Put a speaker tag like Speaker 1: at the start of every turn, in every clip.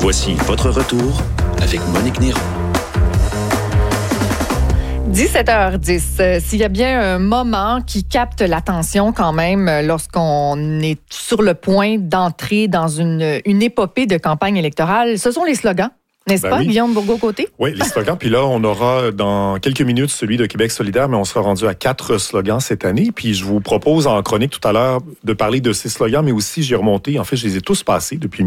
Speaker 1: Voici votre retour avec Monique Néron.
Speaker 2: 17h10. S'il y a bien un moment qui capte l'attention quand même lorsqu'on est sur le point d'entrer dans une épopée de campagne électorale, ce sont les slogans. N'est-ce pas,
Speaker 3: oui.
Speaker 2: Guillaume Bourgault-Côté?
Speaker 3: Oui, les slogans. Puis là, on aura dans quelques minutes celui de Québec solidaire, mais on sera rendu à 4 slogans cette année. Puis je vous propose en chronique tout à l'heure de parler de ces slogans, mais aussi j'ai remonté. En fait, je les ai tous passés depuis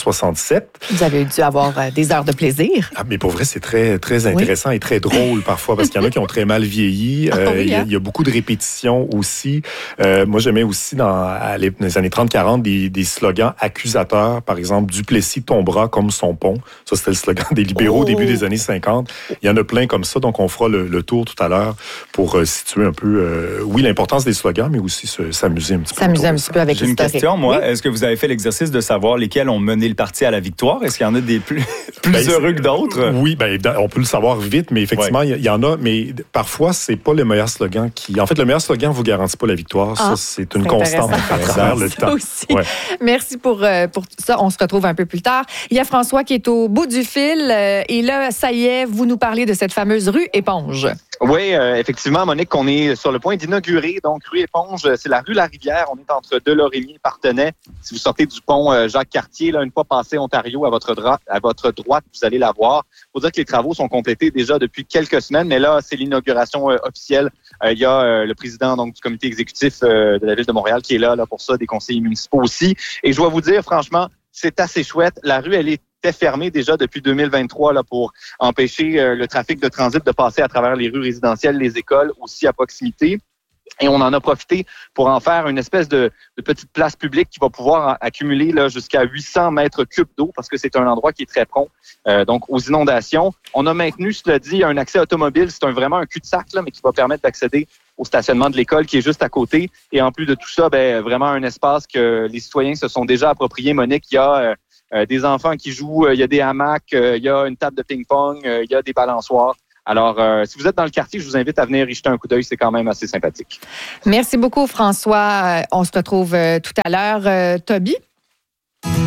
Speaker 3: 1867.
Speaker 2: Vous avez dû avoir des heures de plaisir.
Speaker 3: Ah, mais pour vrai, c'est très, très intéressant et très drôle parfois, parce qu'il y en a qui ont très mal vieilli. Il y a beaucoup de répétitions aussi. Moi, j'aimais aussi dans les années 30-40 des slogans accusateurs. Par exemple, Duplessis tombera comme son pont. Ça, c'était le slogan des libéraux au début des années 50. Il y en a plein comme ça, donc on fera le tour tout à l'heure pour situer un peu, l'importance des slogans, mais aussi s'amuser un petit peu.
Speaker 2: S'amuser un petit peu avec
Speaker 4: J'ai une question, moi. Oui? Est-ce que vous avez fait l'exercice de savoir lesquels ont mené le parti à la victoire? Est-ce qu'il y en a des plus heureux que d'autres?
Speaker 3: Oui, on peut le savoir vite, mais effectivement, il y en a, mais parfois, c'est pas le meilleur slogan qui... En fait, le meilleur slogan ne vous garantit pas la victoire. Ça, c'est une constante à travers le temps.
Speaker 2: Aussi. Ouais. Merci pour ça. On se retrouve un peu plus tard. Il y a François qui est au bout du fil. Et là, ça y est, vous nous parlez de cette fameuse rue Éponge.
Speaker 5: Oui, effectivement, Monique, on est sur le point d'inaugurer. Donc, rue Éponge, c'est la rue La-Rivière. On est entre Delorimier et Partenay. Si vous sortez du pont Jacques-Cartier, là, une fois passé Ontario à votre droite, vous allez la voir. Il faut dire que les travaux sont complétés déjà depuis quelques semaines, mais là, c'est l'inauguration officielle. Il y a le président donc du comité exécutif de la Ville de Montréal qui est là pour ça, des conseillers municipaux aussi. Et je dois vous dire, franchement, c'est assez chouette. La rue, elle était fermée déjà depuis 2023 là, pour empêcher le trafic de transit de passer à travers les rues résidentielles, les écoles aussi à proximité. Et on en a profité pour en faire une espèce de petite place publique qui va pouvoir accumuler là, jusqu'à 800 mètres cubes d'eau parce que c'est un endroit qui est très prompt donc aux inondations. On a maintenu, cela dit, un accès automobile. C'est vraiment un cul-de-sac, là, mais qui va permettre d'accéder au stationnement de l'école qui est juste à côté. Et en plus de tout ça, vraiment un espace que les citoyens se sont déjà appropriés. Monique, il y a des enfants qui jouent, il y a des hamacs, il y a une table de ping-pong, il y a des balançoires. Alors, si vous êtes dans le quartier, je vous invite à venir y jeter un coup d'œil. C'est quand même assez sympathique.
Speaker 2: Merci beaucoup, François. On se retrouve tout à l'heure. Toby?